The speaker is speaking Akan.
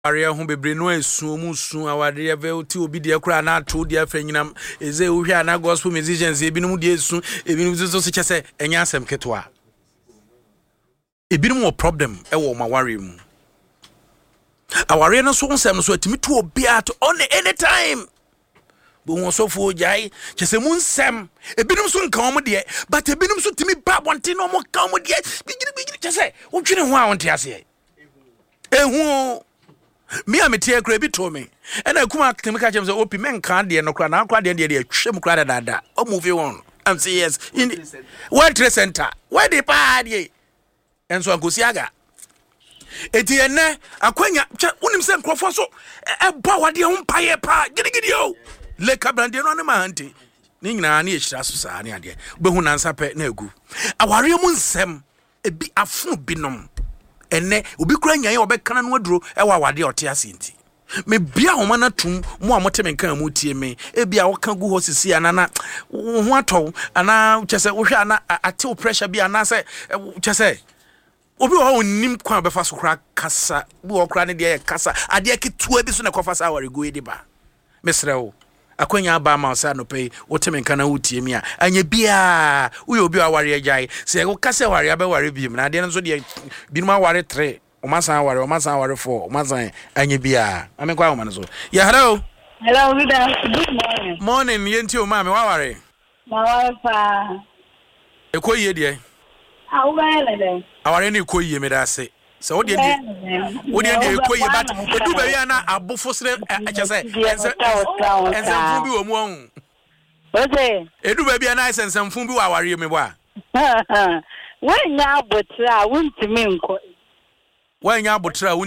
Aria ho bebre no esu mu su awade ve ti obi de kura na ato de afanyinam eze ohwa na gospel musicians ebinum de esu ebinum so chese enya asem ketwa ebinum wo problem e wo maware mu aware no so nsem no so atimi to obi at on any time bo won so fo jai chese mu nsem ebinum so nka omo de but ebinum so timi ba bonte no mo ka omo de bigiri chese wo twene ho a wonte ase ehu me ametie kra bi to me ena kuma temika chem say opi men kan de no kra na kra de twem kra da o move on am say yes in World Trade Center where the party enso ankosi aga eti ene akwanya unim se nkrofo so e ba wade ho mpaye pa gidi o le kabrande no ne ma hanti ni nyina na ehira so sa ne ade behu nansa pe na agu aware mu nsem ebi afunu binom ene obi kura nyan obekana no aduro e wa wade ote asenti me bia homa na tum mo amote menkan mu tie me e bia wo kan gu hosisi anana ho atɔ ana chese wo hwa ana ate pressure bia ana se chese obi wo nim kwa befa so kura kasa bi wo kura ne de kasa ade akitua bi so na kofa sa aware go edi ba mesre wo akwanya ba ma sa no pay wote menkan na wutie me a anya bia wo ye obi aware agyae se wo kasa aware abaware bi me na de nso de bi ma aware 3 omasan aware 4 omasan anya bia amenkwa wo man so yeah hello Good morning yenti o ma me waware pa ekoyie de aware ni koyie me da se so wo de ekoyie bat edu ba wi na abofo sere achese ensemfu bi wo mu on Oze edu ba bi na ensemfu bi wo aware me bo a wanya abotra wuntimi nko wanya abotra